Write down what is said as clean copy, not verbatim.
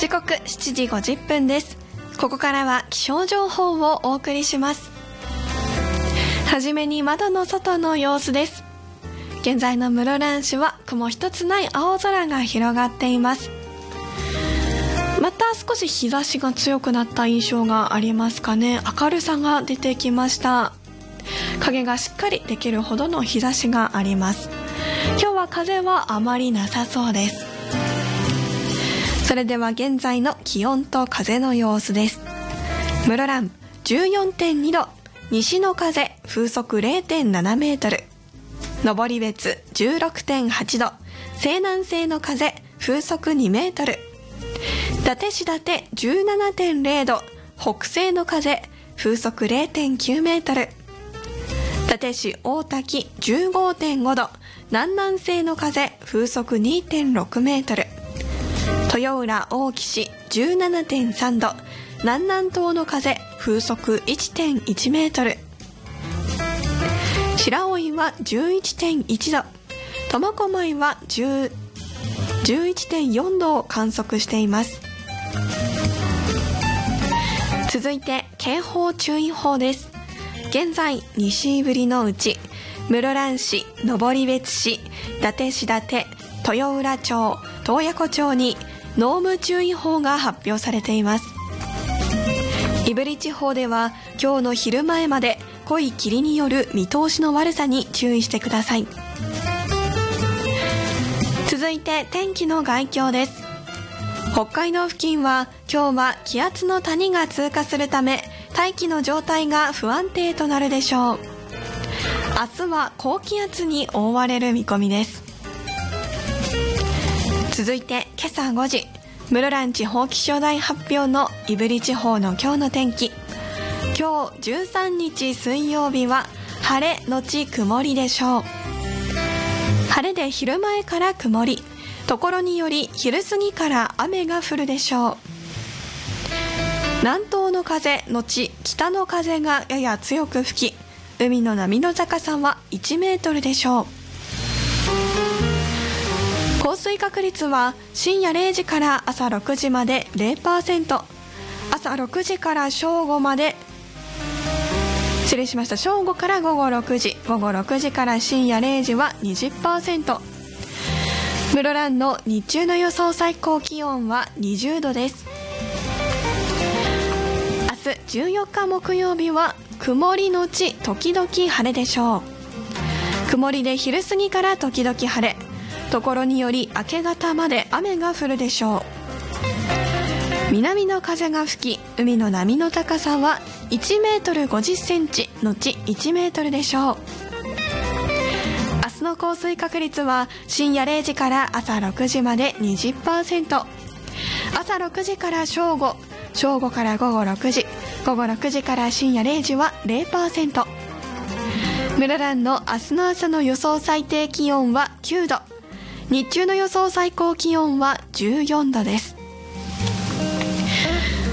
時刻7時50分です。ここからは気象情報をお送りします。はじめに窓の外の様子です。現在の室蘭市は雲一つない青空が広がっています。また少し日差しが強くなった印象がありますかね。明るさが出てきました。影がしっかりできるほどの日差しがあります。今日は風はあまりなさそうです。それでは現在の気温と風の様子です。室蘭 14.2 度、西の風風速 0.7 メートル、登別 16.8 度、西南西の風風速2メートル、伊達市伊達 17.0 度、北西の風風速 0.9 メートル、伊達市大滝 15.5 度、南南西の風風速 2.6 メートル、豊浦大岸 17.3 度、南南東の風風速 1.1 メートル、白老は 11.1 度、苫小牧は 11.4 度を観測しています。続いて警報注意報です。現在西降りのうち室蘭市、登別市、伊達市伊達、豊浦町、洞爺湖町に濃霧注意報が発表されています。胆振地方では今日の昼前まで濃い霧による見通しの悪さに注意してください。続いて天気の概況です。北海道付近は今日は気圧の谷が通過するため大気の状態が不安定となるでしょう。明日は高気圧に覆われる見込みです。続いて今朝5時、室蘭地方気象台発表の胆振地方の今日の天気。今日13日水曜日は晴れのち曇りでしょう。晴れで昼前から曇り、ところにより昼過ぎから雨が降るでしょう。南東の風のち北の風がやや強く吹き、海の波の高さは1メートルでしょう。降水確率は深夜0時から朝6時まで 0%、 朝6時から正午まで正午から午後6時、午後6時から深夜0時は 20%。 室蘭の日中の予想最高気温は20度です。明日14日木曜日は曇りのち時々晴れでしょう。曇りで昼過ぎから時々晴れ、ところにより明け方まで雨が降るでしょう。南の風が吹き、海の波の高さは1メートル50センチのち1メートルでしょう。明日の降水確率は深夜0時から朝6時まで 20%、 朝6時から正午、正午から午後6時、午後6時から深夜0時は 0%。 室蘭の明日の朝の予想最低気温は9度、日中の予想最高気温は14度です。